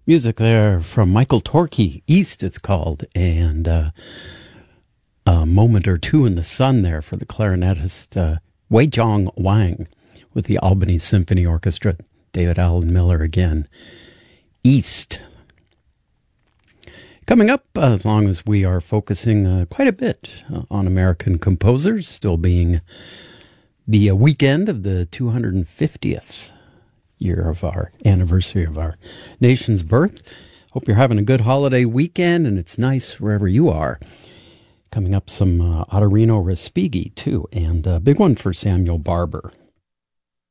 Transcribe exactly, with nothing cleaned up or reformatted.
Music there from Michael Torke, East it's called, and uh, a moment or two in the sun there for the clarinetist uh, Wei Jong Wang with the Albany Symphony Orchestra. David Allen Miller again. East. Coming up, uh, as long as we are focusing uh, quite a bit uh, on American composers, still being the uh, weekend of the two hundred fiftieth year of our anniversary of our nation's birth. Hope you're having a good holiday weekend and it's nice wherever you are. Coming up, some uh, Ottorino Respighi, too, and a big one for Samuel Barber.